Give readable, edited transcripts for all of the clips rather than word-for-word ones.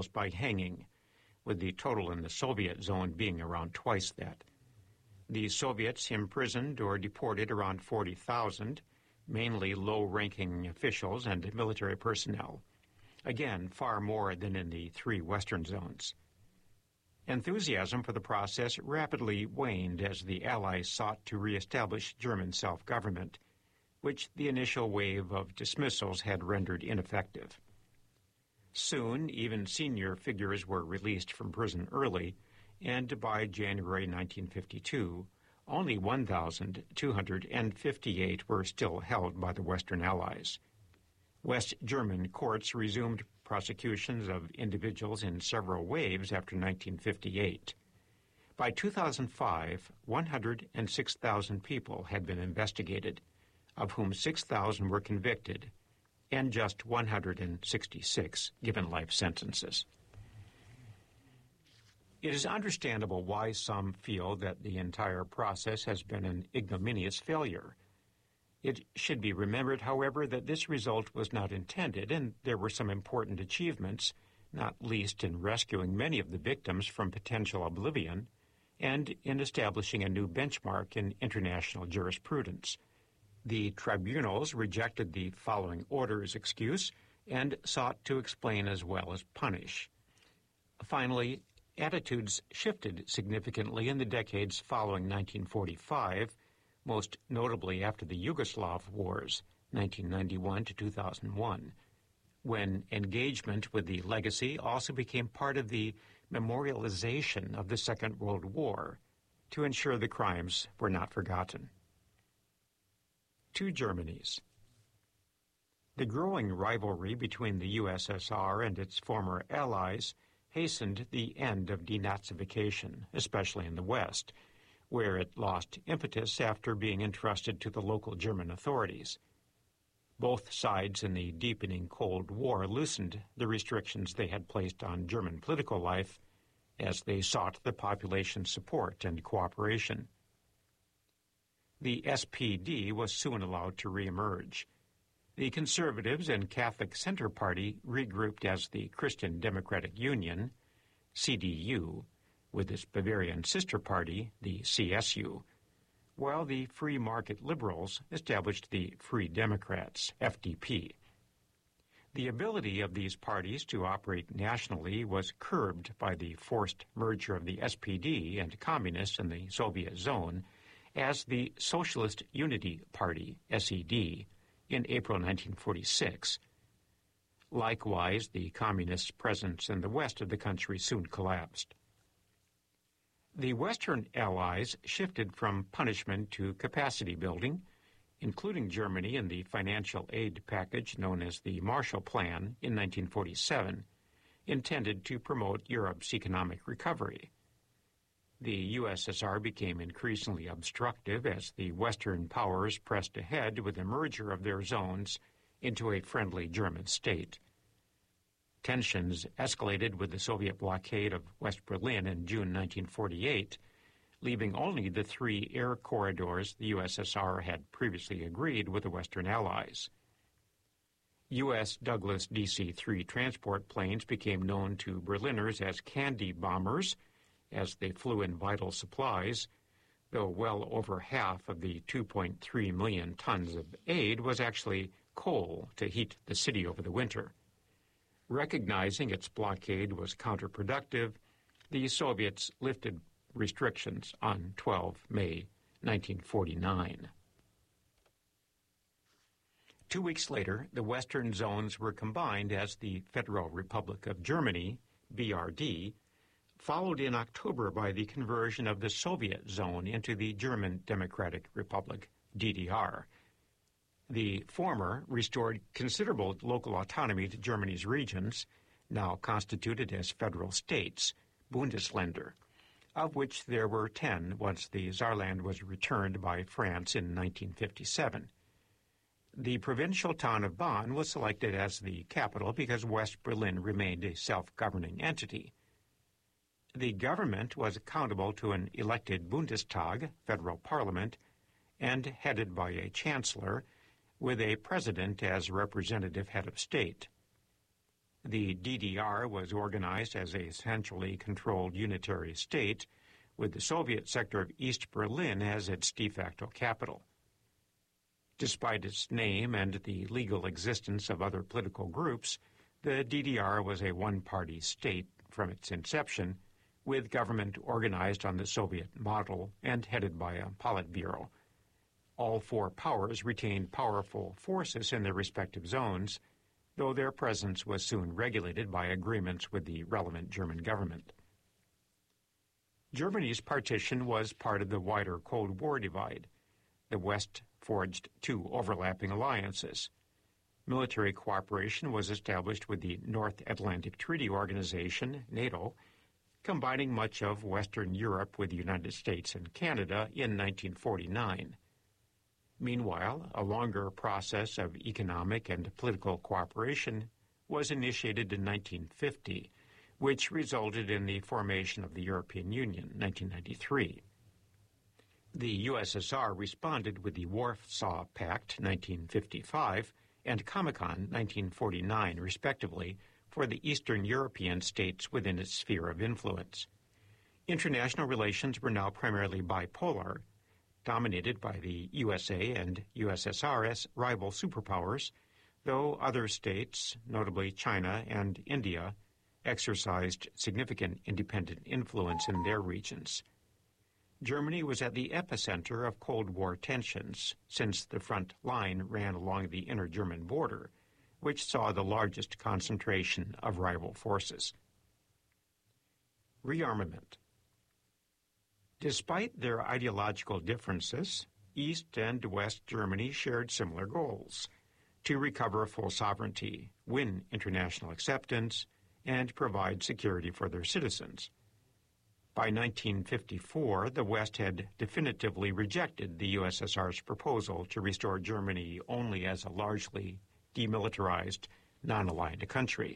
by hanging, with the total in the Soviet zone being around twice that. The Soviets imprisoned or deported around 40,000, mainly low-ranking officials and military personnel. Again, far more than in the three Western zones. Enthusiasm for the process rapidly waned as the Allies sought to reestablish German self-government, which the initial wave of dismissals had rendered ineffective. Soon, even senior figures were released from prison early, and by January 1952, only 1,258 were still held by the Western Allies. West German courts resumed prosecutions of individuals in several waves after 1958. By 2005, 106,000 people had been investigated, of whom 6,000 were convicted, and just 166 given life sentences. It is understandable why some feel that the entire process has been an ignominious failure. It should be remembered, however, that this result was not intended, and there were some important achievements, not least in rescuing many of the victims from potential oblivion, and in establishing a new benchmark in international jurisprudence. The tribunals rejected the following order's excuse and sought to explain as well as punish. Finally, attitudes shifted significantly in the decades following 1945, most notably after the Yugoslav Wars, 1991 to 2001, when engagement with the legacy also became part of the memorialization of the Second World War to ensure the crimes were not forgotten. Two Germanys. The growing rivalry between the USSR and its former allies hastened the end of denazification, especially in the West, where it lost impetus after being entrusted to the local German authorities. Both sides in the deepening Cold War loosened the restrictions they had placed on German political life as they sought the population's support and cooperation. The SPD was soon allowed to reemerge. The Conservatives and Catholic Center Party regrouped as the Christian Democratic Union, CDU, with its Bavarian sister party, the CSU, while the Free Market Liberals established the Free Democrats, FDP. The ability of these parties to operate nationally was curbed by the forced merger of the SPD and Communists in the Soviet zone as the Socialist Unity Party, SED, in April 1946. Likewise, the Communists' presence in the west of the country soon collapsed. The Western Allies shifted from punishment to capacity building, including Germany in the financial aid package known as the Marshall Plan in 1947, intended to promote Europe's economic recovery. The USSR became increasingly obstructive as the Western powers pressed ahead with the merger of their zones into a friendly German state. Tensions escalated with the Soviet blockade of West Berlin in June 1948, leaving only the 3 air corridors the USSR had previously agreed with the Western Allies. U.S. Douglas DC-3 transport planes became known to Berliners as candy bombers, as they flew in vital supplies, though well over half of the 2.3 million tons of aid was actually coal to heat the city over the winter. Recognizing its blockade was counterproductive, the Soviets lifted restrictions on 12 May 1949. 2 weeks later, the Western zones were combined as the Federal Republic of Germany, BRD, followed in October by the conversion of the Soviet zone into the German Democratic Republic, DDR. The former restored considerable local autonomy to Germany's regions, now constituted as federal states, Bundesländer, of which there were 10 once the Saarland was returned by France in 1957. The provincial town of Bonn was selected as the capital because West Berlin remained a self-governing entity. The government was accountable to an elected Bundestag, federal parliament, and headed by a chancellor, with a president as representative head of state. The DDR was organized as a centrally controlled unitary state, with the Soviet sector of East Berlin as its de facto capital. Despite its name and the legal existence of other political groups, the DDR was a one-party state from its inception, with government organized on the Soviet model and headed by a Politburo. All four powers retained powerful forces in their respective zones, though their presence was soon regulated by agreements with the relevant German government. Germany's partition was part of the wider Cold War divide. The West forged two overlapping alliances. Military cooperation was established with the North Atlantic Treaty Organization, NATO, combining much of Western Europe with the United States and Canada in 1949. Meanwhile, a longer process of economic and political cooperation was initiated in 1950, which resulted in the formation of the European Union in 1993. The USSR responded with the Warsaw Pact 1955 and Comecon 1949, respectively, for the Eastern European states within its sphere of influence. International relations were now primarily bipolar, dominated by the USA and USSR as rival superpowers, though other states, notably China and India, exercised significant independent influence in their regions. Germany was at the epicenter of Cold War tensions, since the front line ran along the inner German border, which saw the largest concentration of rival forces. Rearmament. Despite their ideological differences, East and West Germany shared similar goals: to recover full sovereignty, win international acceptance, and provide security for their citizens. By 1954, the West had definitively rejected the USSR's proposal to restore Germany only as a largely demilitarized, non-aligned country.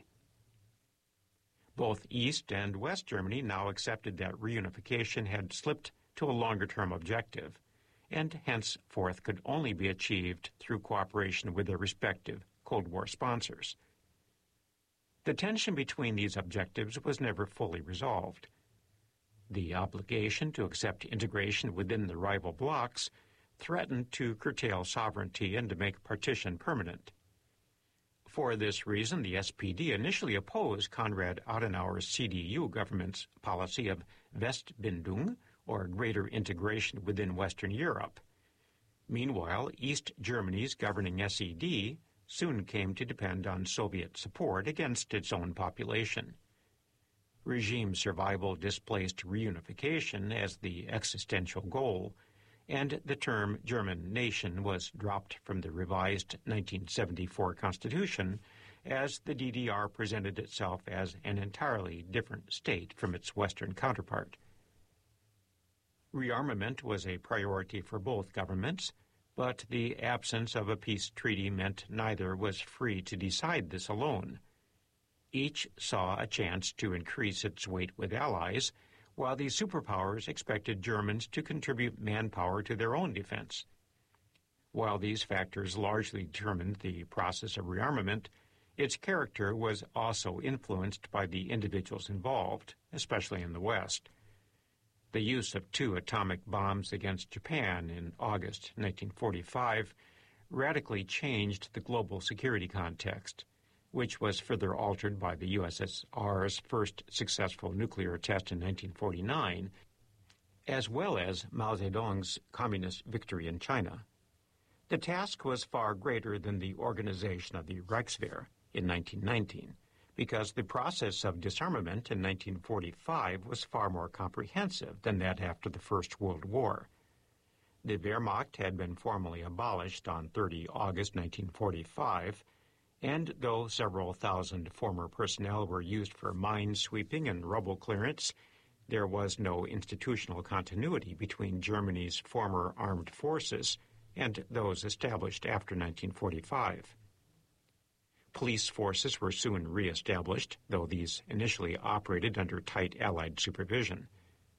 Both East and West Germany now accepted that reunification had slipped to a longer-term objective, and henceforth could only be achieved through cooperation with their respective Cold War sponsors. The tension between these objectives was never fully resolved. The obligation to accept integration within the rival blocs threatened to curtail sovereignty and to make partition permanent. For this reason, the SPD initially opposed Konrad Adenauer's CDU government's policy of Westbindung, or greater integration within Western Europe. Meanwhile, East Germany's governing SED soon came to depend on Soviet support against its own population. Regime survival displaced reunification as the existential goal, and the term German nation was dropped from the revised 1974 Constitution as the DDR presented itself as an entirely different state from its Western counterpart. Rearmament was a priority for both governments, but the absence of a peace treaty meant neither was free to decide this alone. Each saw a chance to increase its weight with allies, while the superpowers expected Germans to contribute manpower to their own defense. While these factors largely determined the process of rearmament, its character was also influenced by the individuals involved, especially in the West. The use of 2 atomic bombs against Japan in August 1945 radically changed the global security context, which was further altered by the USSR's first successful nuclear test in 1949, as well as Mao Zedong's communist victory in China. The task was far greater than the organization of the Reichswehr in 1919, because the process of disarmament in 1945 was far more comprehensive than that after the First World War. The Wehrmacht had been formally abolished on 30 August 1945, and though several thousand former personnel were used for mine sweeping and rubble clearance, there was no institutional continuity between Germany's former armed forces and those established after 1945. Police forces were soon re-established, though these initially operated under tight Allied supervision.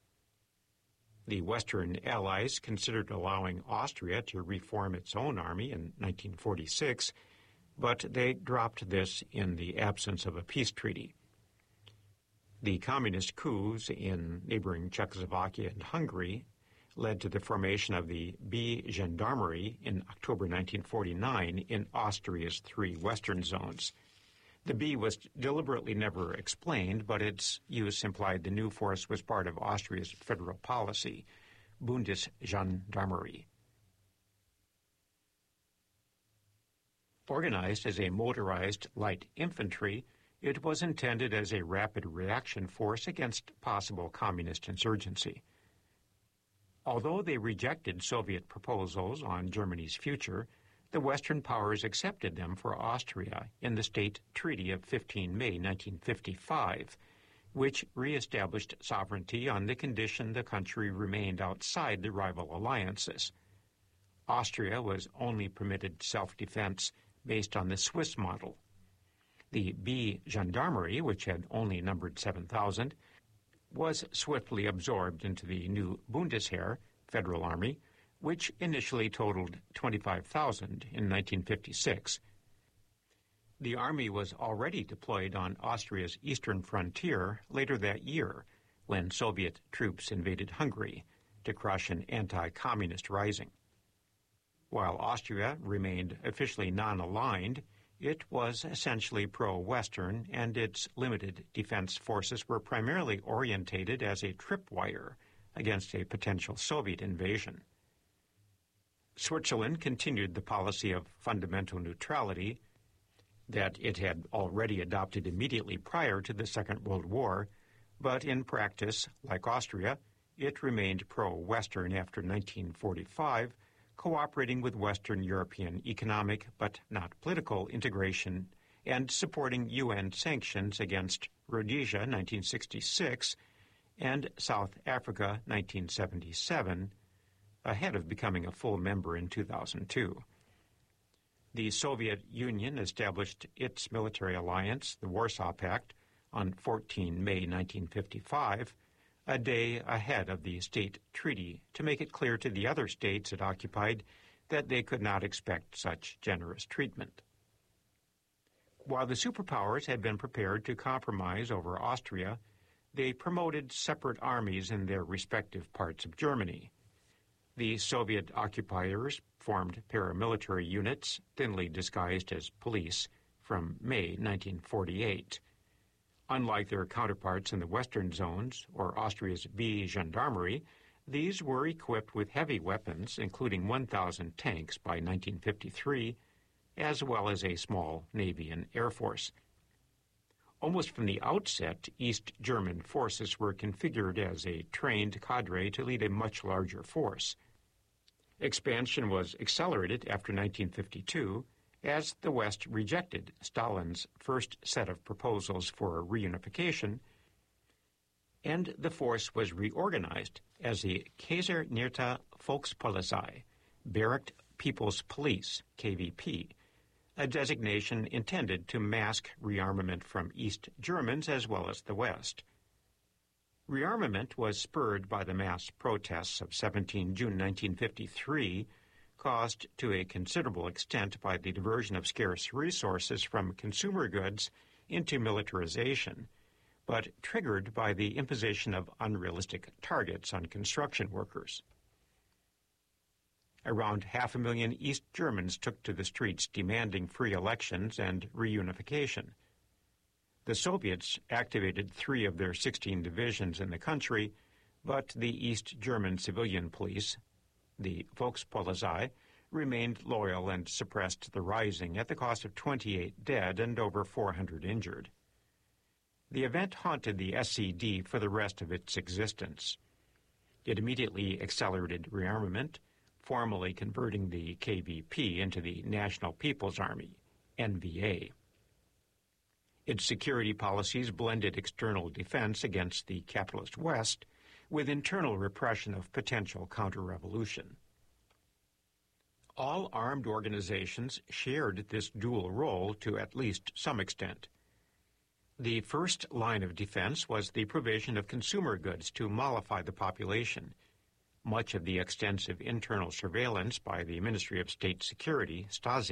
The Western Allies considered allowing Austria to reform its own army in 1946, but they dropped this in the absence of a peace treaty. The communist coups in neighboring Czechoslovakia and Hungary led to the formation of the B Gendarmerie in October 1949 in Austria's three western zones. The B was deliberately never explained, but its use implied the new force was part of Austria's federal policy, Bundesgendarmerie. Organized as a motorized light infantry, it was intended as a rapid reaction force against possible communist insurgency. Although they rejected Soviet proposals on Germany's future, the Western powers accepted them for Austria in the State Treaty of 15 May 1955, which reestablished sovereignty on the condition the country remained outside the rival alliances. Austria was only permitted self-defense based on the Swiss model. The B Gendarmerie, which had only numbered 7,000, was swiftly absorbed into the new Bundesheer, Federal Army, which initially totaled 25,000 in 1956. The army was already deployed on Austria's eastern frontier later that year when Soviet troops invaded Hungary to crush an anti-communist rising. While Austria remained officially non-aligned, it was essentially pro-Western, and its limited defense forces were primarily orientated as a tripwire against a potential Soviet invasion. Switzerland continued the policy of fundamental neutrality that it had already adopted immediately prior to the Second World War, but in practice, like Austria, it remained pro-Western after 1945, cooperating with Western European economic but not political integration and supporting UN sanctions against Rhodesia 1966 and South Africa 1977, ahead of becoming a full member in 2002. The Soviet Union established its military alliance, the Warsaw Pact, on 14 May 1955, a day ahead of the State Treaty, to make it clear to the other states it occupied that they could not expect such generous treatment. While the superpowers had been prepared to compromise over Austria, they promoted separate armies in their respective parts of Germany. The Soviet occupiers formed paramilitary units, thinly disguised as police, from May 1948. Unlike their counterparts in the western zones, or Austria's B Gendarmerie, these were equipped with heavy weapons, including 1,000 tanks by 1953, as well as a small Navy and Air Force. Almost from the outset, East German forces were configured as a trained cadre to lead a much larger force. Expansion was accelerated after 1952, as the West rejected Stalin's first set of proposals for reunification, and the force was reorganized as the Kaisernerte Volkspolizei, Barracked People's Police, KVP, a designation intended to mask rearmament from East Germans as well as the West. Rearmament was spurred by the mass protests of 17 June 1953, caused to a considerable extent by the diversion of scarce resources from consumer goods into militarization, but triggered by the imposition of unrealistic targets on construction workers. Around 500,000 East Germans took to the streets demanding free elections and reunification. The Soviets activated 3 of their 16 divisions in the country, but the East German civilian police, the Volkspolizei, remained loyal and suppressed the rising at the cost of 28 dead and over 400 injured. The event haunted the SED for the rest of its existence. It immediately accelerated rearmament, formally converting the KVP into the National People's Army, NVA. Its security policies blended external defense against the capitalist West with internal repression of potential counter-revolution. All armed organizations shared this dual role to at least some extent. The first line of defense was the provision of consumer goods to mollify the population. Much of the extensive internal surveillance by the Ministry of State Security, Stasi,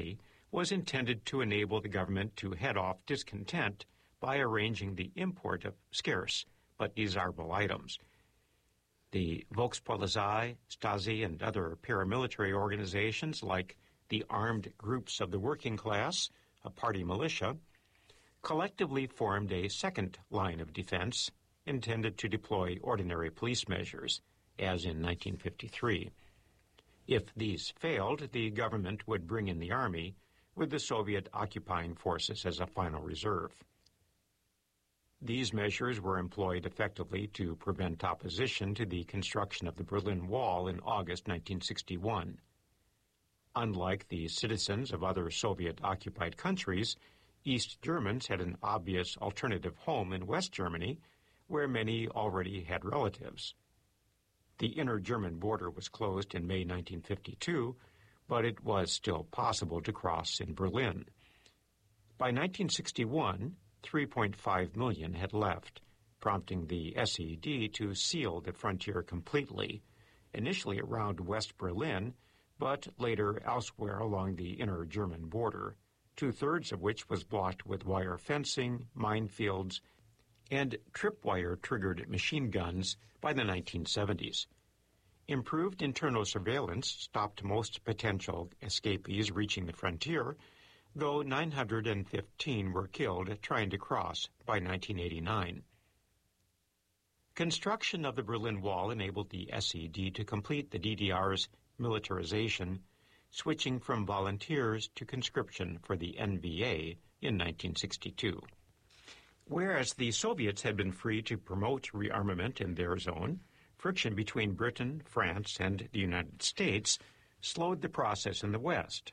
was intended to enable the government to head off discontent by arranging the import of scarce but desirable items. The Volkspolizei, Stasi, and other paramilitary organizations like the Armed Groups of the Working Class, a party militia, collectively formed a second line of defense intended to deploy ordinary police measures, as in 1953. If these failed, the government would bring in the army, with the Soviet occupying forces as a final reserve. These measures were employed effectively to prevent opposition to the construction of the Berlin Wall in August 1961. Unlike the citizens of other Soviet-occupied countries, East Germans had an obvious alternative home in West Germany, where many already had relatives. The inner German border was closed in May 1952, but it was still possible to cross in Berlin. By 1961, 3.5 million had left, prompting the SED to seal the frontier completely, initially around West Berlin, but later elsewhere along the inner German border, two-thirds of which was blocked with wire fencing, minefields, and tripwire-triggered machine guns by the 1970s. Improved internal surveillance stopped most potential escapees reaching the frontier, though 915 were killed trying to cross by 1989. Construction of the Berlin Wall enabled the SED to complete the DDR's militarization, switching from volunteers to conscription for the NVA in 1962. Whereas the Soviets had been free to promote rearmament in their zone, friction between Britain, France, and the United States slowed the process in the West.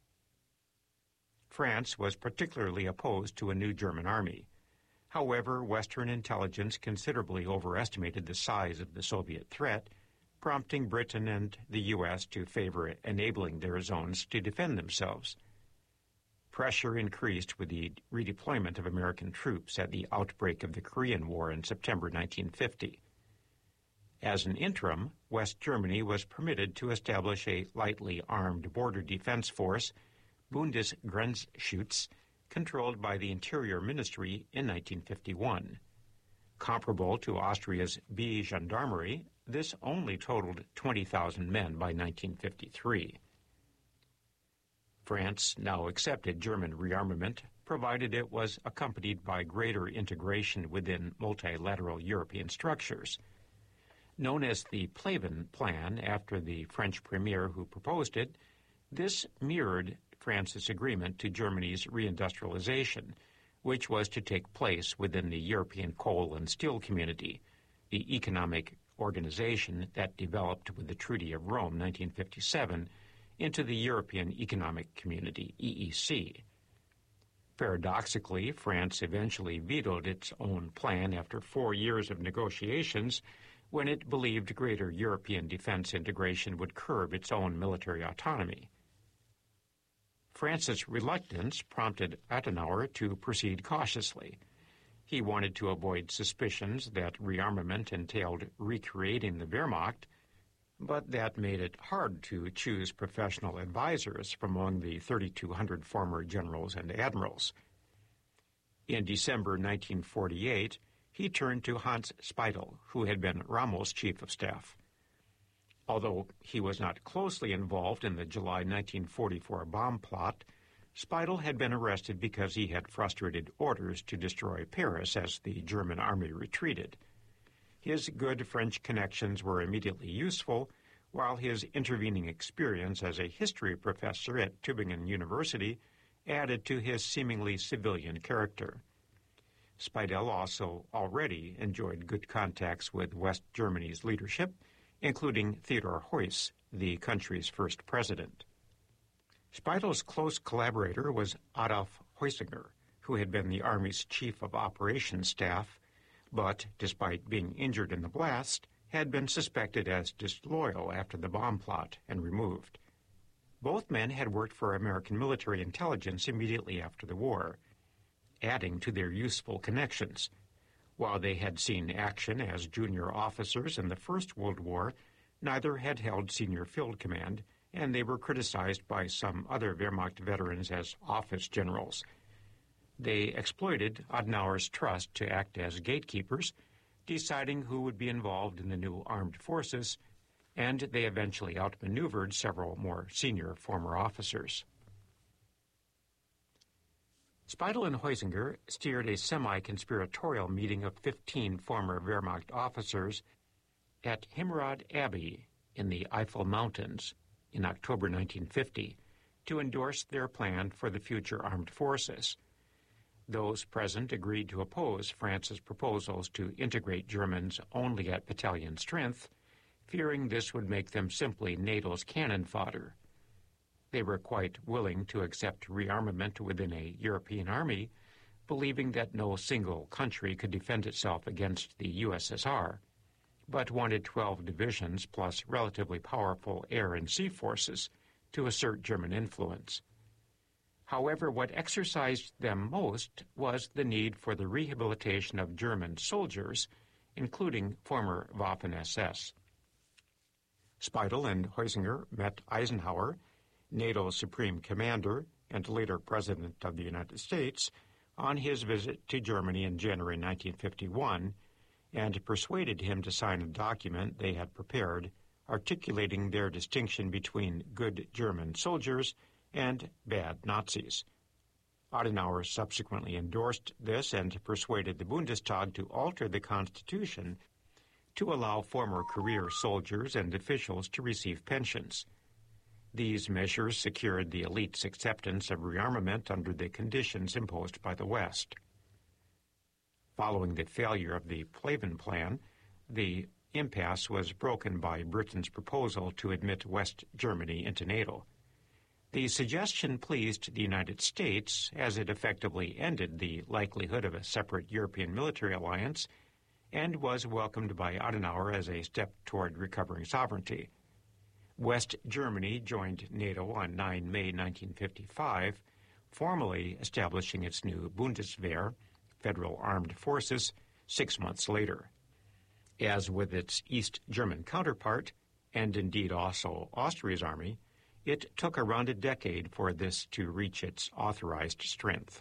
France was particularly opposed to a new German army. However, Western intelligence considerably overestimated the size of the Soviet threat, prompting Britain and the U.S. to favor enabling their zones to defend themselves. Pressure increased with the redeployment of American troops at the outbreak of the Korean War in September 1950. As an interim, West Germany was permitted to establish a lightly armed border defense force, Bundesgrenzschutz, controlled by the Interior Ministry in 1951. Comparable to Austria's B Gendarmerie, this only totaled 20,000 men by 1953. France now accepted German rearmament, provided it was accompanied by greater integration within multilateral European structures. Known as the Plavin Plan after the French premier who proposed it, this mirrored France's agreement to Germany's reindustrialization, which was to take place within the European Coal and Steel Community, the economic organization that developed with the Treaty of Rome 1957 into the European Economic Community, EEC. Paradoxically, France eventually vetoed its own plan after 4 years of negotiations when it believed greater European defense integration would curb its own military autonomy. France's reluctance prompted Adenauer to proceed cautiously. He wanted to avoid suspicions that rearmament entailed recreating the Wehrmacht, but that made it hard to choose professional advisors from among the 3,200 former generals and admirals. In December 1948, he turned to Hans Speidel, who had been Rommel's chief of staff. Although he was not closely involved in the July 1944 bomb plot, Speidel had been arrested because he had frustrated orders to destroy Paris as the German army retreated. His good French connections were immediately useful, while his intervening experience as a history professor at Tübingen University added to his seemingly civilian character. Speidel also already enjoyed good contacts with West Germany's leadership, including Theodor Heuss, the country's first president. Speidel's close collaborator was Adolf Heusinger, who had been the Army's chief of operations staff, but, despite being injured in the blast, had been suspected as disloyal after the bomb plot and removed. Both men had worked for American military intelligence immediately after the war, adding to their useful connections. While they had seen action as junior officers in the First World War, neither had held senior field command, and they were criticized by some other Wehrmacht veterans as office generals. They exploited Adenauer's trust to act as gatekeepers, deciding who would be involved in the new armed forces, and they eventually outmaneuvered several more senior former officers. Speidel and Heusinger steered a semi-conspiratorial meeting of 15 former Wehrmacht officers at Himmerod Abbey in the Eifel Mountains in October 1950 to endorse their plan for the future armed forces. Those present agreed to oppose France's proposals to integrate Germans only at battalion strength, fearing this would make them simply NATO's cannon fodder. They were quite willing to accept rearmament within a European army, believing that no single country could defend itself against the USSR, but wanted 12 divisions plus relatively powerful air and sea forces to assert German influence. However, what exercised them most was the need for the rehabilitation of German soldiers, including former Waffen-SS. Speidel and Heusinger met Eisenhower, NATO's Supreme Commander and later President of the United States, on his visit to Germany in January 1951, and persuaded him to sign a document they had prepared articulating their distinction between good German soldiers and bad Nazis. Adenauer subsequently endorsed this and persuaded the Bundestag to alter the Constitution to allow former career soldiers and officials to receive pensions. These measures secured the elite's acceptance of rearmament under the conditions imposed by the West. Following the failure of the Plevin Plan, the impasse was broken by Britain's proposal to admit West Germany into NATO. The suggestion pleased the United States, as it effectively ended the likelihood of a separate European military alliance and was welcomed by Adenauer as a step toward recovering sovereignty. West Germany joined NATO on 9 May 1955, formally establishing its new Bundeswehr, Federal Armed Forces, 6 months later. As with its East German counterpart, and indeed also Austria's army, it took around a decade for this to reach its authorized strength.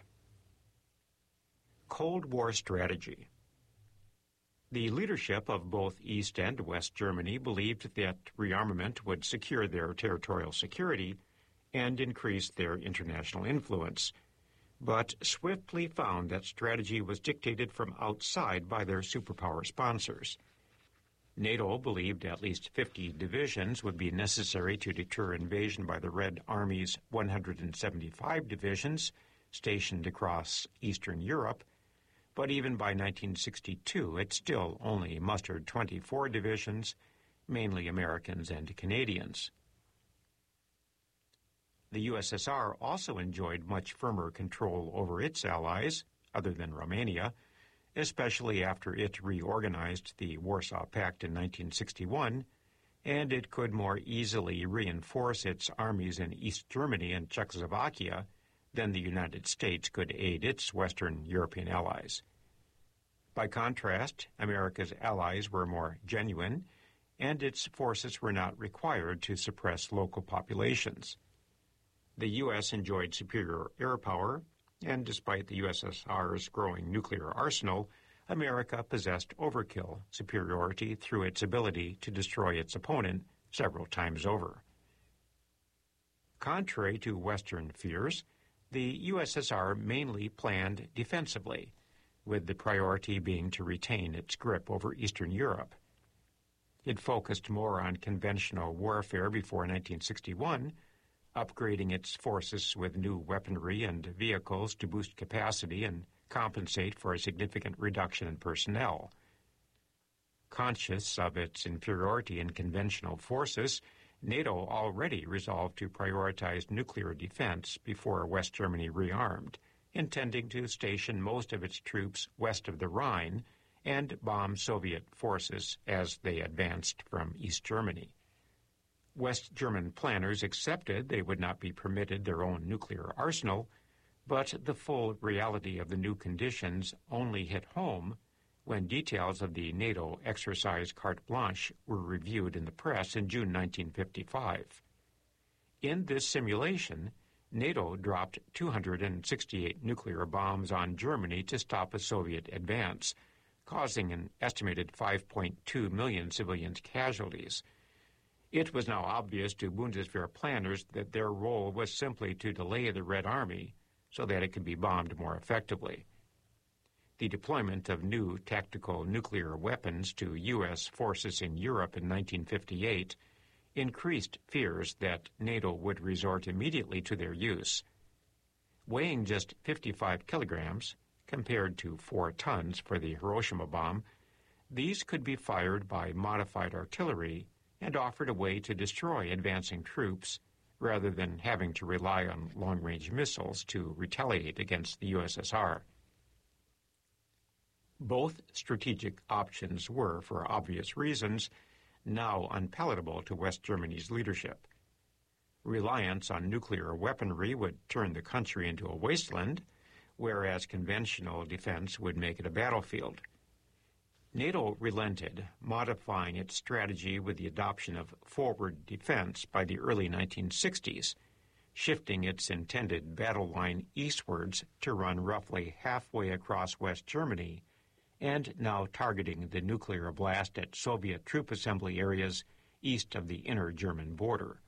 Cold War strategy. The leadership of both East and West Germany believed that rearmament would secure their territorial security and increase their international influence, but swiftly found that strategy was dictated from outside by their superpower sponsors. NATO believed at least 50 divisions would be necessary to deter invasion by the Red Army's 175 divisions stationed across Eastern Europe, but even by 1962 it still only mustered 24 divisions, mainly Americans and Canadians. The USSR also enjoyed much firmer control over its allies, other than Romania, especially after it reorganized the Warsaw Pact in 1961, and it could more easily reinforce its armies in East Germany and Czechoslovakia than the United States could aid its Western European allies. By contrast, America's allies were more genuine, and its forces were not required to suppress local populations. The U.S. enjoyed superior air power, and despite the USSR's growing nuclear arsenal, America possessed overkill superiority through its ability to destroy its opponent several times over. Contrary to Western fears, the USSR mainly planned defensively, with the priority being to retain its grip over Eastern Europe. It focused more on conventional warfare before 1961, upgrading its forces with new weaponry and vehicles to boost capacity and compensate for a significant reduction in personnel. Conscious of its inferiority in conventional forces, NATO already resolved to prioritize nuclear defense before West Germany rearmed, intending to station most of its troops west of the Rhine and bomb Soviet forces as they advanced from East Germany. West German planners accepted they would not be permitted their own nuclear arsenal, but the full reality of the new conditions only hit home when details of the NATO exercise Carte Blanche were reviewed in the press in June 1955. In this simulation, NATO dropped 268 nuclear bombs on Germany to stop a Soviet advance, causing an estimated 5.2 million civilian casualties. It was now obvious to Bundeswehr planners that their role was simply to delay the Red Army so that it could be bombed more effectively. The deployment of new tactical nuclear weapons to U.S. forces in Europe in 1958 increased fears that NATO would resort immediately to their use. Weighing just 55 kilograms, compared to 4 tons for the Hiroshima bomb, these could be fired by modified artillery and offered a way to destroy advancing troops rather than having to rely on long-range missiles to retaliate against the USSR. Both strategic options were, for obvious reasons, now unpalatable to West Germany's leadership. Reliance on nuclear weaponry would turn the country into a wasteland, whereas conventional defense would make it a battlefield. NATO relented, modifying its strategy with the adoption of forward defense by the early 1960s, shifting its intended battle line eastwards to run roughly halfway across West Germany, and now targeting the nuclear blast at Soviet troop assembly areas east of the inner German border.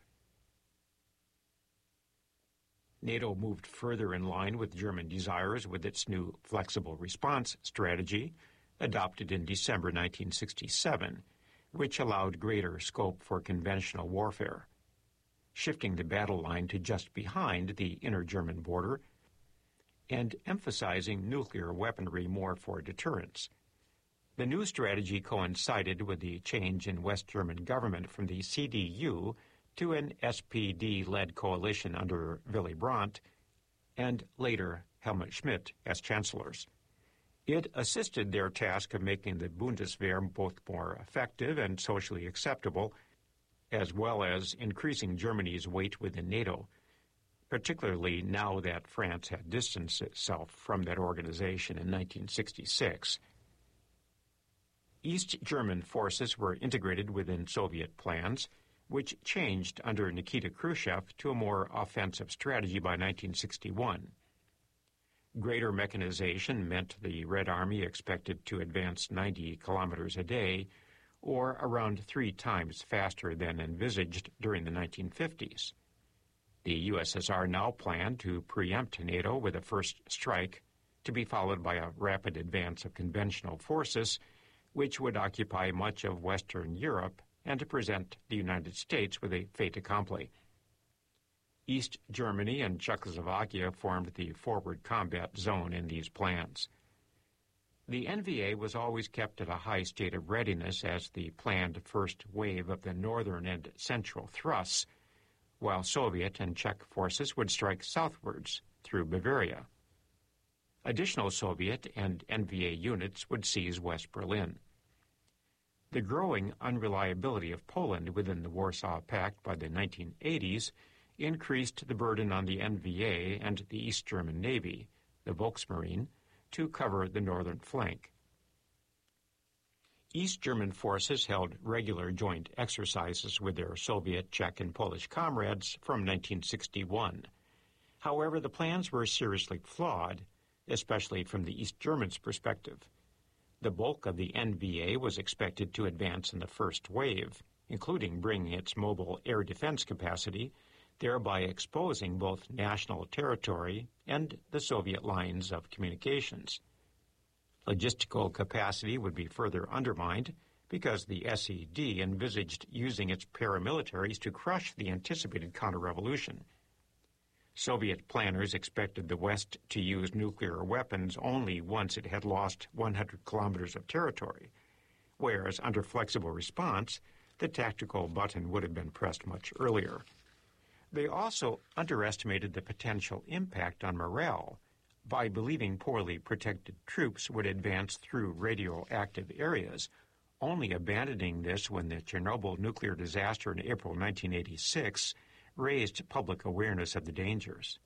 NATO moved further in line with German desires with its new flexible response strategy, adopted in December 1967, which allowed greater scope for conventional warfare, shifting the battle line to just behind the inner German border and emphasizing nuclear weaponry more for deterrence. The new strategy coincided with the change in West German government from the CDU to an SPD-led coalition under Willy Brandt and later Helmut Schmidt as chancellors. It assisted their task of making the Bundeswehr both more effective and socially acceptable, as well as increasing Germany's weight within NATO, particularly now that France had distanced itself from that organization in 1966. East German forces were integrated within Soviet plans, which changed under Nikita Khrushchev to a more offensive strategy by 1961. Greater mechanization meant the Red Army expected to advance 90 kilometers a day, or around 3 times faster than envisaged during the 1950s. The USSR now planned to preempt NATO with a first strike, to be followed by a rapid advance of conventional forces, which would occupy much of Western Europe and to present the United States with a fait accompli. East Germany and Czechoslovakia formed the forward combat zone in these plans. The NVA was always kept at a high state of readiness as the planned first wave of the northern and central thrusts, while Soviet and Czech forces would strike southwards through Bavaria. Additional Soviet and NVA units would seize West Berlin. The growing unreliability of Poland within the Warsaw Pact by the 1980s increased the burden on the NVA and the East German Navy, the Volksmarine, to cover the northern flank. East German forces held regular joint exercises with their Soviet, Czech, and Polish comrades from 1961. However, the plans were seriously flawed, especially from the East Germans' perspective. The bulk of the NVA was expected to advance in the first wave, including bringing its mobile air defense capacity, thereby exposing both national territory and the Soviet lines of communications. Logistical capacity would be further undermined because the SED envisaged using its paramilitaries to crush the anticipated counter-revolution. Soviet planners expected the West to use nuclear weapons only once it had lost 100 kilometers of territory, whereas under flexible response, the tactical button would have been pressed much earlier. They also underestimated the potential impact on morale by believing poorly protected troops would advance through radioactive areas, only abandoning this when the Chernobyl nuclear disaster in April 1986 raised public awareness of the dangers.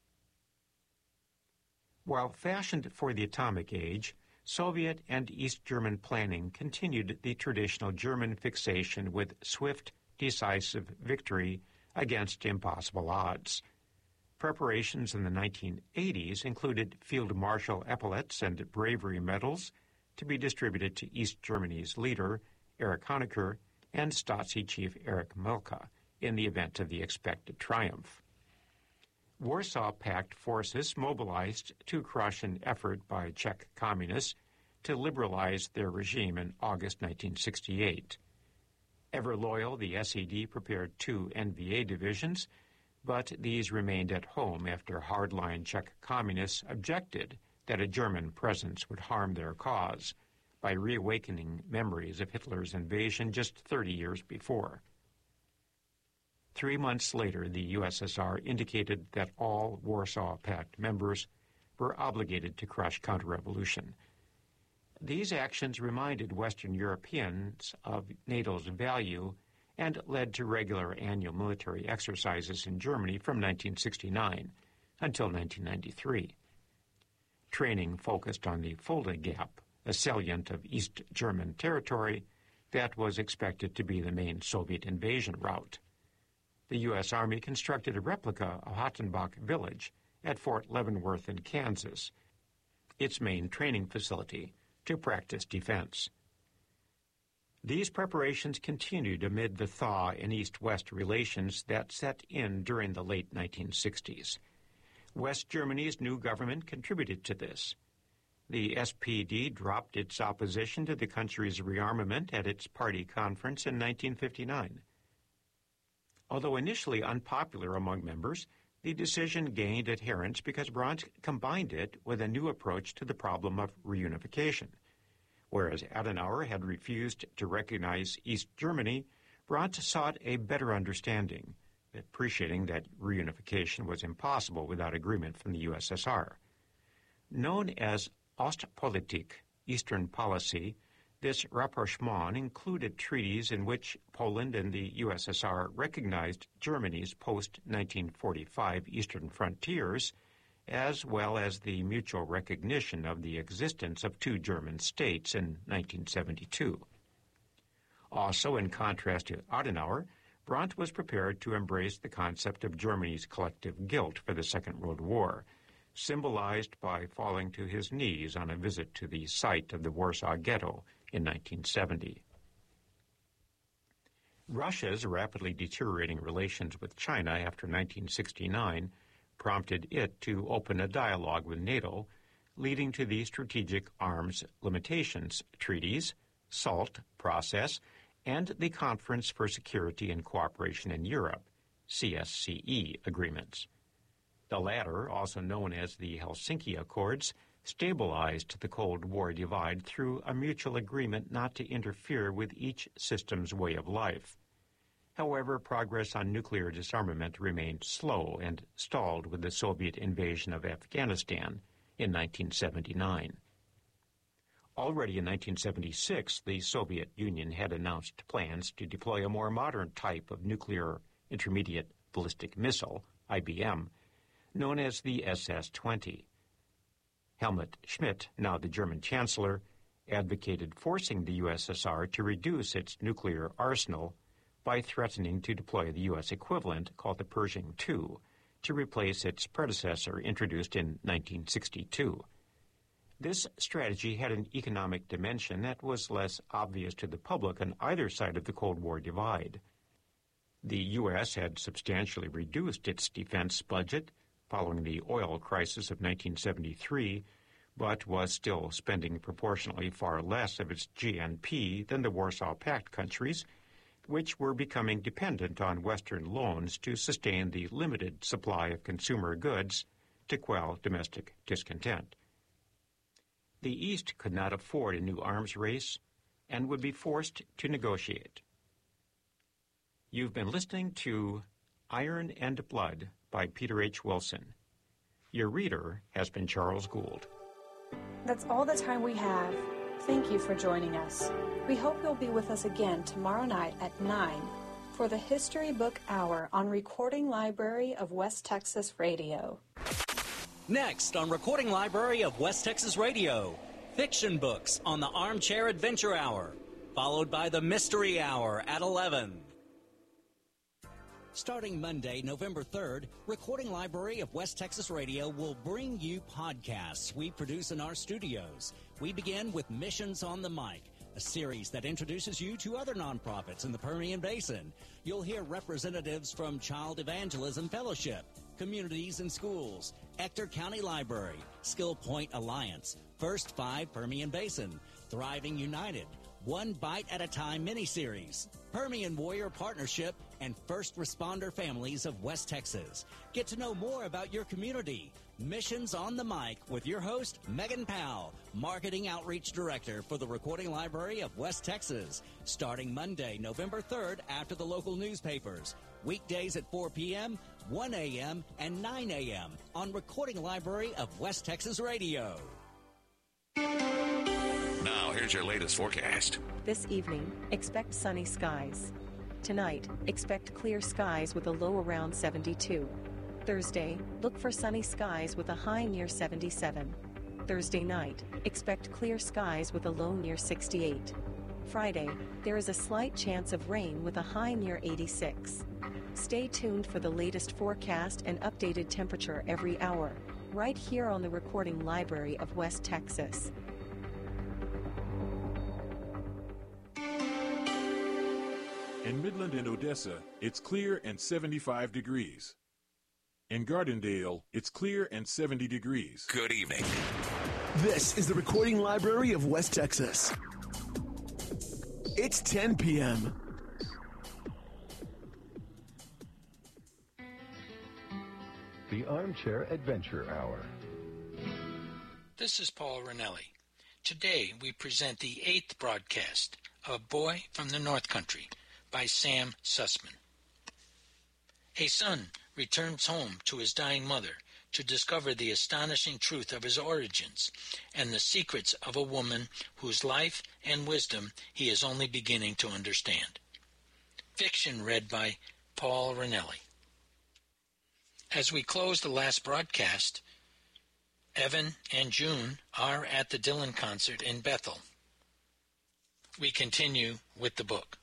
While fashioned for the atomic age, Soviet and East German planning continued the traditional German fixation with swift, decisive victory against impossible odds. Preparations in the 1980s included Field Marshal epaulets and bravery medals to be distributed to East Germany's leader, Erich Honecker, and Stasi chief Erich Mielke in the event of the expected triumph. Warsaw Pact forces mobilized to crush an effort by Czech communists to liberalize their regime in August 1968. Ever loyal, the SED prepared 2 NVA divisions, but these remained at home after hardline Czech communists objected that a German presence would harm their cause by reawakening memories of Hitler's invasion just 30 years before. 3 months later, the USSR indicated that all Warsaw Pact members were obligated to crush counter-revolution. These actions reminded Western Europeans of NATO's value and led to regular annual military exercises in Germany from 1969 until 1993. Training focused on the Fulda Gap, a salient of East German territory that was expected to be the main Soviet invasion route. The U.S. Army constructed a replica of Hottenbach Village at Fort Leavenworth in Kansas, its main training facility, to practice defense. These preparations continued amid the thaw in East-West relations that set in during the late 1960s. West Germany's new government contributed to this. The SPD dropped its opposition to the country's rearmament at its party conference in 1959. Although initially unpopular among members, the decision gained adherents because Brandt combined it with a new approach to the problem of reunification. Whereas Adenauer had refused to recognize East Germany, Brandt sought a better understanding, appreciating that reunification was impossible without agreement from the USSR. Known as Ostpolitik, Eastern policy, this rapprochement included treaties in which Poland and the USSR recognized Germany's post-1945 eastern frontiers, as well as the mutual recognition of the existence of 2 German states in 1972. Also, in contrast to Adenauer, Brandt was prepared to embrace the concept of Germany's collective guilt for the Second World War, symbolized by falling to his knees on a visit to the site of the Warsaw Ghetto in 1970. Russia's rapidly deteriorating relations with China after 1969 prompted it to open a dialogue with NATO, leading to the Strategic Arms Limitations Treaties, SALT process, and the Conference for Security and Cooperation in Europe, CSCE agreements. The latter, also known as the Helsinki Accords, stabilized the Cold War divide through a mutual agreement not to interfere with each system's way of life. However, progress on nuclear disarmament remained slow and stalled with the Soviet invasion of Afghanistan in 1979. Already in 1976, the Soviet Union had announced plans to deploy a more modern type of nuclear intermediate ballistic missile, IBM, known as the SS-20. Helmut Schmidt, now the German Chancellor, advocated forcing the USSR to reduce its nuclear arsenal by threatening to deploy the U.S. equivalent, called the Pershing II, to replace its predecessor introduced in 1962. This strategy had an economic dimension that was less obvious to the public on either side of the Cold War divide. The U.S. had substantially reduced its defense budget following the oil crisis of 1973, but was still spending proportionally far less of its GNP than the Warsaw Pact countries, which were becoming dependent on Western loans to sustain the limited supply of consumer goods to quell domestic discontent. The East could not afford a new arms race and would be forced to negotiate. You've been listening to Iron and Blood by Peter H. Wilson. Your reader has been Charles Gould. That's all the time we have. Thank you for joining us. We hope you'll be with us again tomorrow night at 9 for the History Book Hour on Recording Library of West Texas Radio. Next on Recording Library of West Texas Radio, fiction books on the Armchair Adventure Hour, followed by the Mystery Hour at 11. Starting Monday, November 3rd, Recording Library of West Texas Radio will bring you podcasts we produce in our studios. We begin with Missions on the Mic, a series that introduces you to other nonprofits in the Permian Basin. You'll hear representatives from Child Evangelism Fellowship, Communities and Schools, Ector County Library, Skill Point Alliance, First 5 Permian Basin, Thriving United, One Bite at a Time miniseries, Permian Warrior Partnership, and First Responder Families of West Texas. Get to know more about your community. Missions on the Mic with your host, Megan Powell, Marketing Outreach Director for the Recording Library of West Texas. Starting Monday, November 3rd after the local newspapers. Weekdays at 4 p.m., 1 a.m., and 9 a.m. on Recording Library of West Texas Radio. Now, here's your latest forecast. This evening, expect sunny skies. Tonight, expect clear skies with a low around 72. Thursday, look for sunny skies with a high near 77. Thursday night, expect clear skies with a low near 68. Friday, there is a slight chance of rain with a high near 86. Stay tuned for the latest forecast and updated temperature every hour, right here on the Recording Library of West Texas. In Midland and Odessa, it's clear and 75 degrees. In Gardendale, it's clear and 70 degrees. Good evening. This is the Recording Library of West Texas. It's 10 p.m. The Armchair Adventure Hour. This is Paul Ranelli. Today we present the 8th broadcast of Boy from the North Country by Sam Sussman. A son returns home to his dying mother to discover the astonishing truth of his origins and the secrets of a woman whose life and wisdom he is only beginning to understand. Fiction read by Paul Ranelli. As we close the last broadcast, Evan and June are at the Dylan concert in Bethel. We continue with the book.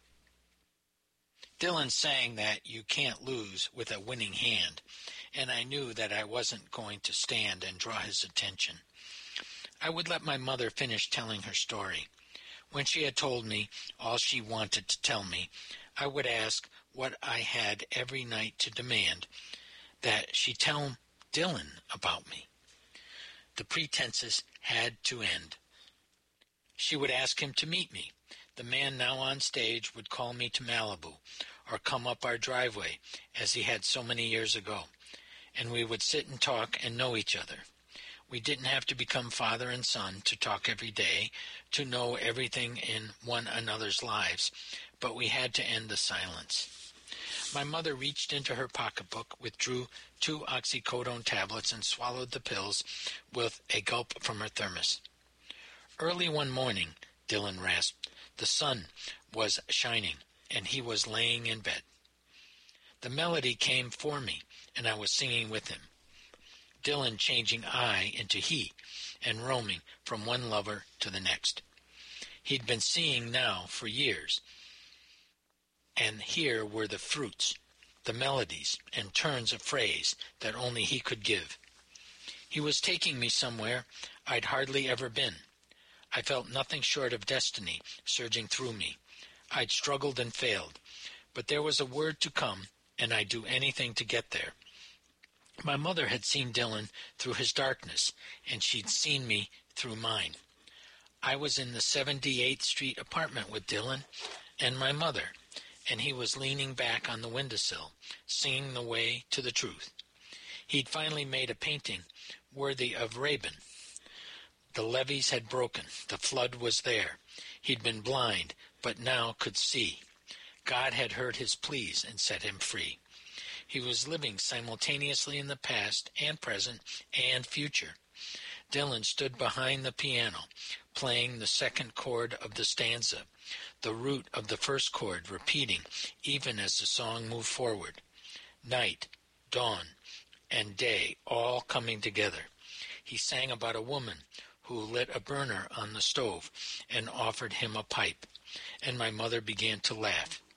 Dylan sang that you can't lose with a winning hand, and I knew that I wasn't going to stand and draw his attention. I would let my mother finish telling her story. When she had told me all she wanted to tell me, I would ask what I had every night to demand, that she tell Dylan about me. The pretenses had to end. She would ask him to meet me. The man now on stage would call me to Malibu or come up our driveway as he had so many years ago, and we would sit and talk and know each other. We didn't have to become father and son to talk every day, to know everything in one another's lives, but we had to end the silence. My mother reached into her pocketbook, withdrew 2 oxycodone tablets, and swallowed the pills with a gulp from her thermos. Early one morning, Dylan rasped, the sun was shining, and he was laying in bed. The melody came for me, and I was singing with him. Dylan changing I into he, and roaming from one lover to the next. He'd been seeing now for years, and here were the fruits, the melodies, and turns of phrase that only he could give. He was taking me somewhere I'd hardly ever been. I felt nothing short of destiny surging through me. I'd struggled and failed, but there was a word to come, and I'd do anything to get there. My mother had seen Dylan through his darkness, and she'd seen me through mine. I was in the 78th Street apartment with Dylan and my mother, and he was leaning back on the windowsill, singing the way to the truth. He'd finally made a painting worthy of Rabin. The levees had broken. The flood was there. He'd been blind, but now could see. God had heard his pleas and set him free. He was living simultaneously in the past and present and future. Dylan stood behind the piano, playing the second chord of the stanza, the root of the first chord repeating even as the song moved forward. Night, dawn, and day all coming together. He sang about a woman who lit a burner on the stove and offered him a pipe, and my mother began to laugh.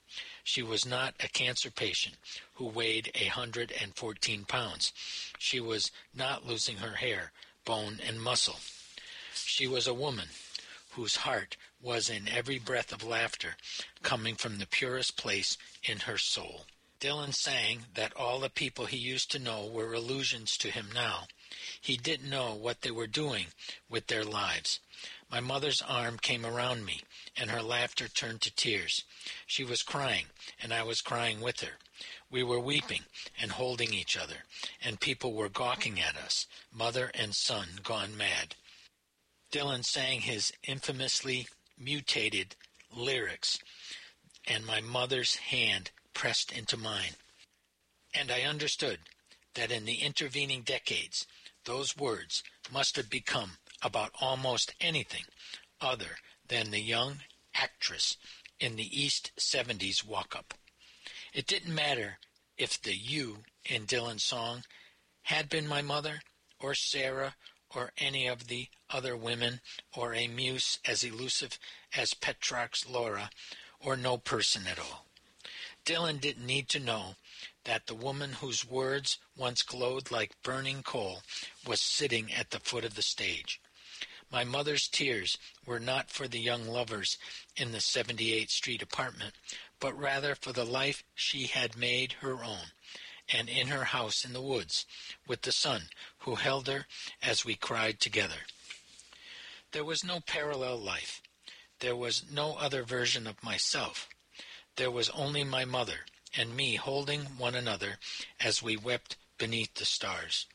She was not a cancer patient who weighed 114 pounds. She was not losing her hair, bone, and muscle. She was a woman whose heart was in every breath of laughter coming from the purest place in her soul. Dylan sang that all the people he used to know were illusions to him now. He didn't know what they were doing with their lives. My mother's arm came around me, and her laughter turned to tears. She was crying, and I was crying with her. We were weeping and holding each other, and people were gawking at us, mother and son gone mad. Dylan sang his infamously mutated lyrics, and my mother's hand pressed into mine. And I understood that in the intervening decades, those words must have become about almost anything other than the young actress in the East 70s walk-up. It didn't matter if the you in Dylan's song had been my mother or Sarah or any of the other women or a muse as elusive as Petrarch's Laura or no person at all. Dylan didn't need to know that the woman whose words once glowed like burning coal was sitting at the foot of the stage. My mother's tears were not for the young lovers in the 78th Street apartment, but rather for the life she had made her own, and in her house in the woods, with the son who held her as we cried together. There was no parallel life. There was no other version of myself. There was only my mother and me holding one another as we wept beneath the stars.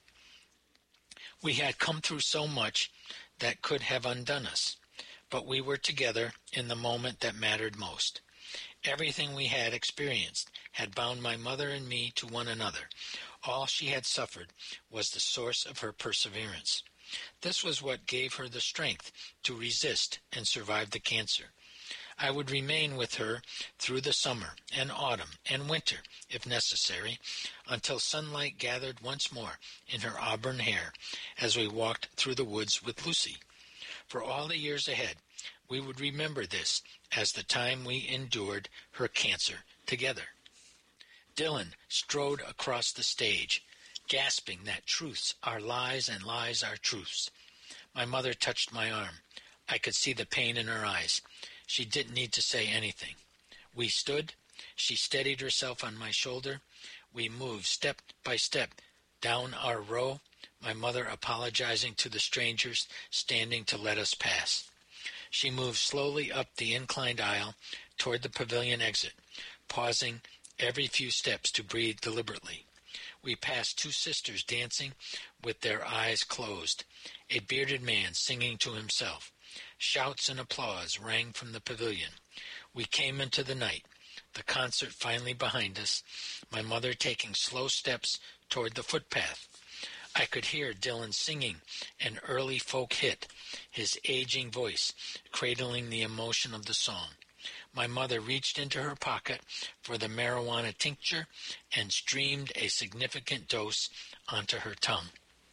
We had come through so much that could have undone us, but we were together in the moment that mattered most. Everything we had experienced had bound my mother and me to one another. All she had suffered was the source of her perseverance. This was what gave her the strength to resist and survive the cancer. I would remain with her through the summer and autumn and winter, if necessary, until sunlight gathered once more in her auburn hair as we walked through the woods with Lucy. For all the years ahead, we would remember this as the time we endured her cancer together. Dylan strode across the stage, gasping that truths are lies and lies are truths. My mother touched my arm. I could see the pain in her eyes. She didn't need to say anything. We stood. She steadied herself on my shoulder. We moved step by step down our row, my mother apologizing to the strangers standing to let us pass. She moved slowly up the inclined aisle toward the pavilion exit, pausing every few steps to breathe deliberately. We passed two sisters dancing with their eyes closed, a bearded man singing to himself. Shouts and applause rang from the pavilion. We came into the night, the concert finally behind us, my mother taking slow steps toward the footpath. I could hear Dylan singing an early folk hit, his aging voice cradling the emotion of the song. My mother reached into her pocket for the marijuana tincture and streamed a significant dose onto her tongue.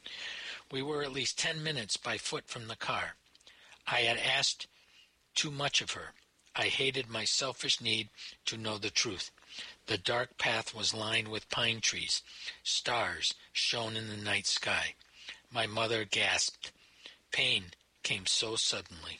We were at least 10 minutes by foot from the car. I had asked too much of her. I hated my selfish need to know the truth. The dark path was lined with pine trees. Stars shone in the night sky. My mother gasped. Pain came so suddenly.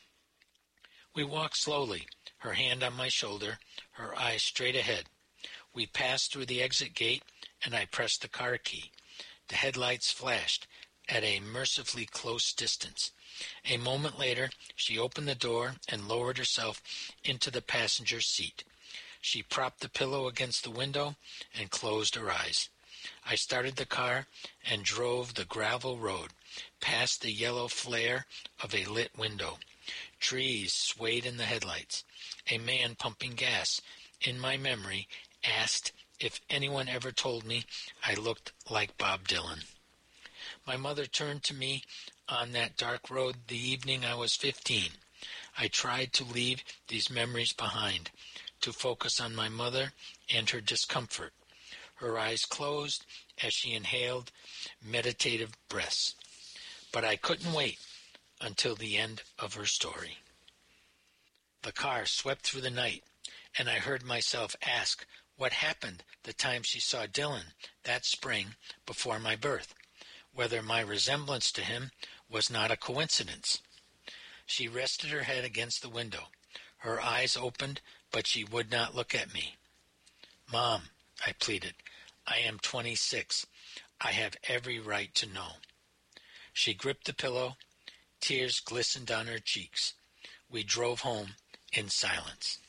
We walked slowly, her hand on my shoulder, her eyes straight ahead. We passed through the exit gate, and I pressed the car key. The headlights flashed at a mercifully close distance. A moment later, she opened the door and lowered herself into the passenger seat. She propped the pillow against the window and closed her eyes. I started the car and drove the gravel road, past the yellow flare of a lit window. Trees swayed in the headlights. A man pumping gas, in my memory, asked if anyone ever told me I looked like Bob Dylan. My mother turned to me on that dark road the evening I was 15. I tried to leave these memories behind, to focus on my mother and her discomfort. Her eyes closed as she inhaled meditative breaths. But I couldn't wait until the end of her story. The car swept through the night, and I heard myself ask what happened the time she saw Dylan that spring before my birth, whether my resemblance to him was not a coincidence. She rested her head against the window. Her eyes opened, but she would not look at me. "Mom," I pleaded, "I am 26. I have every right to know." She gripped the pillow. Tears glistened on her cheeks. We drove home in silence.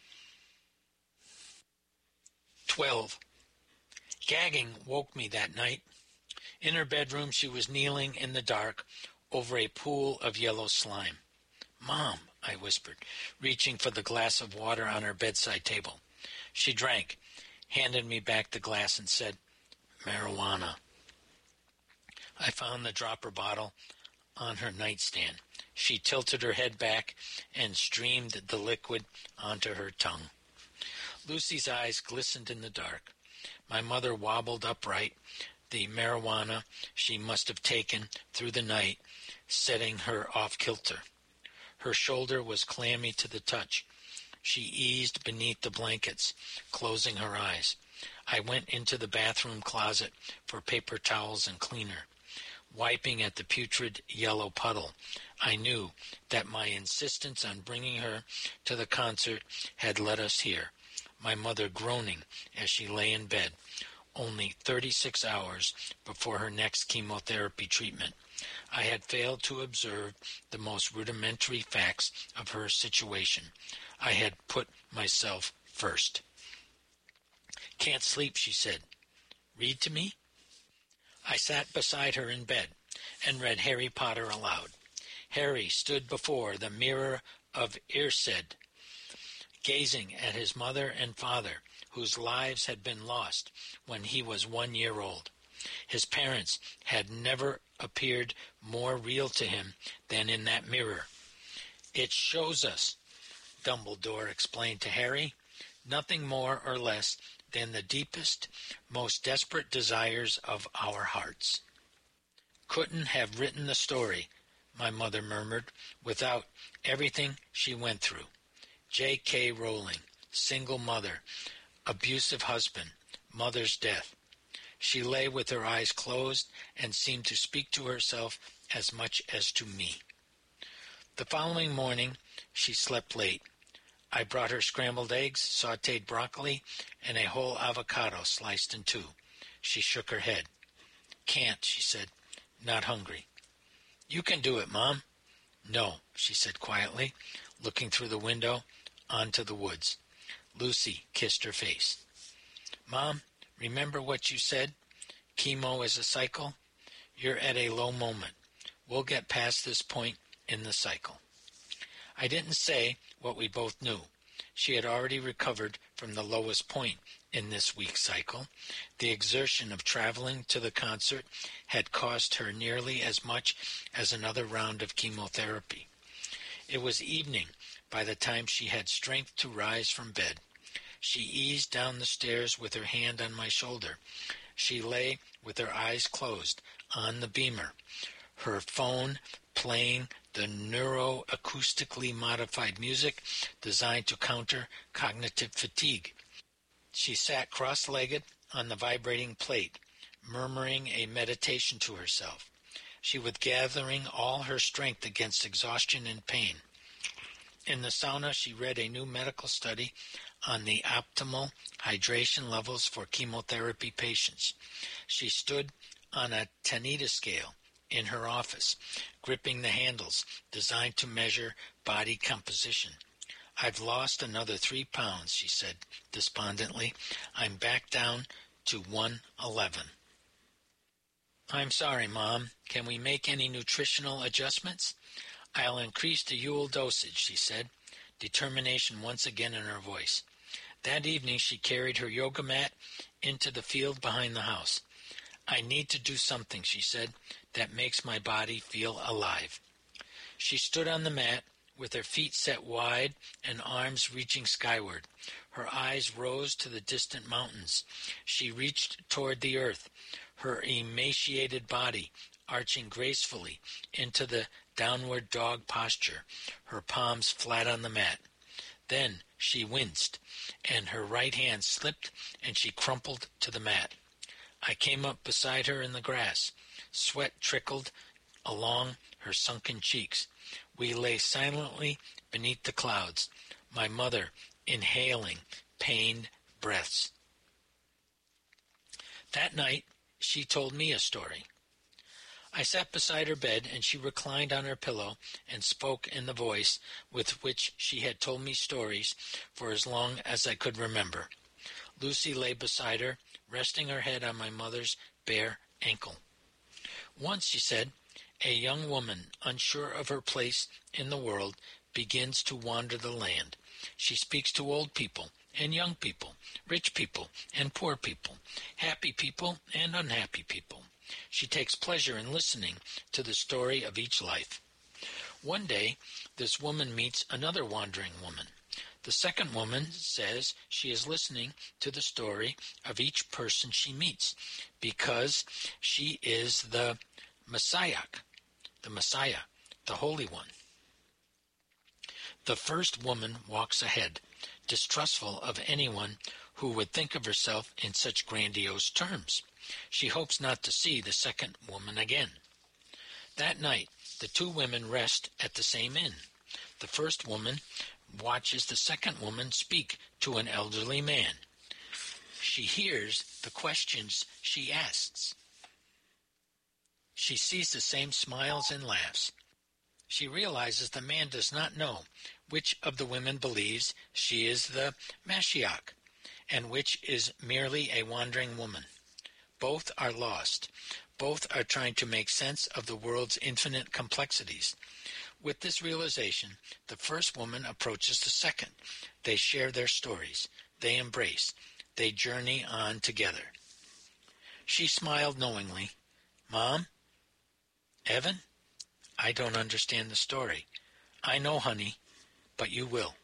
12. Gagging woke me that night. In her bedroom, she was kneeling in the dark over a pool of yellow slime. "Mom," I whispered, reaching for the glass of water on her bedside table. She drank, handed me back the glass, and said, "Marijuana." I found the dropper bottle on her nightstand. She tilted her head back and streamed the liquid onto her tongue. Lucy's eyes glistened in the dark. My mother wobbled upright, the marijuana she must have taken through the night setting her off kilter. Her shoulder was clammy to the touch. She eased beneath the blankets, closing her eyes. I went into the bathroom closet for paper towels and cleaner. Wiping at the putrid yellow puddle, I knew that my insistence on bringing her to the concert had led us here, my mother groaning as she lay in bed, only 36 hours before her next chemotherapy treatment. I had failed to observe the most rudimentary facts of her situation. I had put myself first. "Can't sleep," she said. "Read to me?" I sat beside her in bed and read Harry Potter aloud. Harry stood before the mirror of Ersed, gazing at his mother and father, whose lives had been lost when he was 1 year old. His parents had never appeared more real to him than in that mirror. "It shows us," Dumbledore explained to Harry, "nothing more or less than the deepest, most desperate desires of our hearts." "Couldn't have written the story," my mother murmured, "without everything she went through. J.K. Rowling, single mother, abusive husband, mother's death." She lay with her eyes closed and seemed to speak to herself as much as to me. The following morning she slept late. I brought her scrambled eggs, sautéed broccoli, and a whole avocado sliced in two. She shook her head. "Can't," she said. "Not hungry." "You can do it, Mom." "No," she said quietly, looking through the window onto the woods. Lucy kissed her face. "Mom, remember what you said? Chemo is a cycle. You're at a low moment. We'll get past this point in the cycle." I didn't say what we both knew. She had already recovered from the lowest point in this week's cycle. The exertion of traveling to the concert had cost her nearly as much as another round of chemotherapy. It was evening by the time she had strength to rise from bed. She eased down the stairs with her hand on my shoulder. She lay with her eyes closed on the beamer, her phone playing the neuroacoustically modified music designed to counter cognitive fatigue. She sat cross-legged on the vibrating plate, murmuring a meditation to herself. She was gathering all her strength against exhaustion and pain. In the sauna, she read a new medical study on the optimal hydration levels for chemotherapy patients. She stood on a Tanita scale in her office, gripping the handles designed to measure body composition. "I've lost another 3 pounds, she said despondently. "I'm back down to 111. "I'm sorry, Mom. Can we make any nutritional adjustments?" "I'll increase the Ewell dosage," she said, determination once again in her voice. That evening she carried her yoga mat into the field behind the house. "I need to do something," she said, "that makes my body feel alive." She stood on the mat with her feet set wide and arms reaching skyward. Her eyes rose to the distant mountains. She reached toward the earth, her emaciated body arching gracefully into the downward dog posture, her palms flat on the mat. Then She winced, and her right hand slipped, and she crumpled to the mat. I came up beside her in the grass. Sweat trickled along her sunken cheeks. We lay silently beneath the clouds, my mother inhaling pained breaths. That night, she told me a story. I sat beside her bed, and she reclined on her pillow and spoke in the voice with which she had told me stories for as long as I could remember. Lucy lay beside her, resting her head on my mother's bare ankle. Once, she said, a young woman, unsure of her place in the world, begins to wander the land. She speaks to old people and young people, rich people and poor people, happy people and unhappy people. She takes pleasure in listening to the story of each life. One day, this woman meets another wandering woman. The second woman says she is listening to the story of each person she meets because she is the Messiah, the Holy One. The first woman walks ahead, distrustful of anyone who would think of herself in such grandiose terms. She hopes not to see the second woman again. That night, the two women rest at the same inn. The first woman watches the second woman speak to an elderly man. She hears the questions she asks. She sees the same smiles and laughs. She realizes the man does not know which of the women believes she is the Mashiach and which is merely a wandering woman. Both are lost. Both are trying to make sense of the world's infinite complexities. With this realization, the first woman approaches the second. They share their stories. They embrace. They journey on together. She smiled knowingly. Mom? Evan? I don't understand the story. I know, honey, but you will.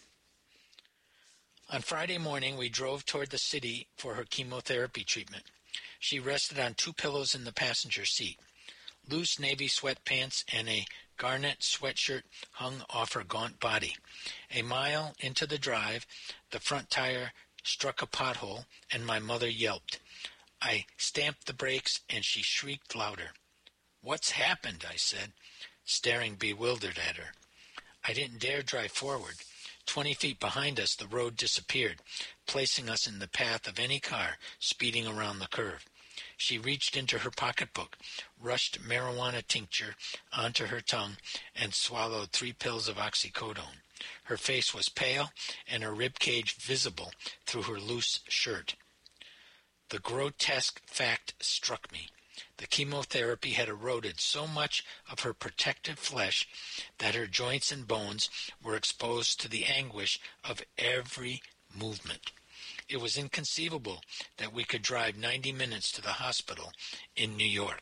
On Friday morning, we drove toward the city for her chemotherapy treatment. She rested on two pillows in the passenger seat. Loose navy sweatpants and a garnet sweatshirt hung off her gaunt body. A mile into the drive, the front tire struck a pothole, and my mother yelped. I stamped the brakes, and she shrieked louder. What's happened? I said, staring bewildered at her. I didn't dare drive forward. 20 feet behind us, the road disappeared, placing us in the path of any car speeding around the curve. She reached into her pocketbook, rushed marijuana tincture onto her tongue, and swallowed 3 pills of oxycodone. Her face was pale, and her rib cage visible through her loose shirt. The grotesque fact struck me. The chemotherapy had eroded so much of her protective flesh that her joints and bones were exposed to the anguish of every movement. It was inconceivable that we could drive 90 minutes to the hospital in New York.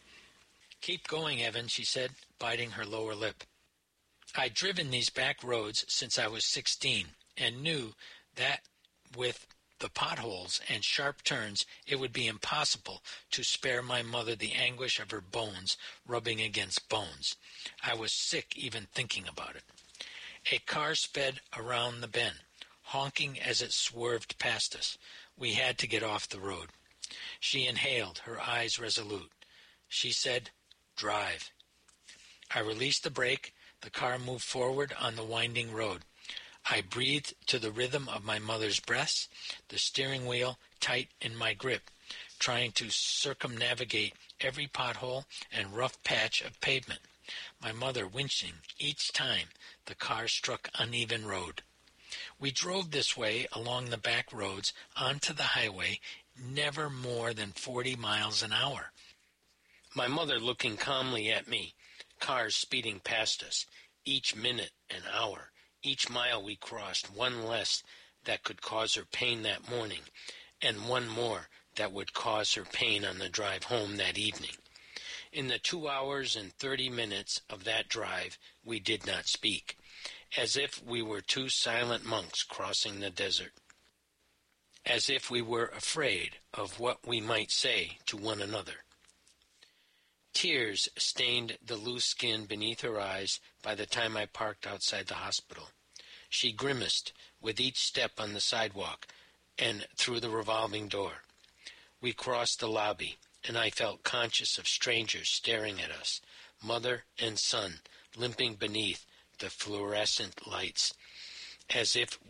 Keep going, Evan, she said, biting her lower lip. I'd driven these back roads since I was 16 and knew that with the potholes and sharp turns, it would be impossible to spare my mother the anguish of her bones rubbing against bones. I was sick even thinking about it. A car sped around the bend, honking as it swerved past us. We had to get off the road. She inhaled, her eyes resolute. She said, "Drive." I released the brake. The car moved forward on the winding road. I breathed to the rhythm of my mother's breaths, the steering wheel tight in my grip, trying to circumnavigate every pothole and rough patch of pavement, my mother winching each time the car struck uneven road. We drove this way along the back roads onto the highway, never more than 40 miles an hour. My mother looking calmly at me, cars speeding past us, each minute an hour. Each mile we crossed, one less that could cause her pain that morning, and one more that would cause her pain on the drive home that evening. In the 2 hours and 30 minutes of that drive, we did not speak, as if we were two silent monks crossing the desert, as if we were afraid of what we might say to one another. Tears stained the loose skin beneath her eyes by the time I parked outside the hospital. She grimaced with each step on the sidewalk and through the revolving door. We crossed the lobby, and I felt conscious of strangers staring at us, mother and son, limping beneath the fluorescent lights, as if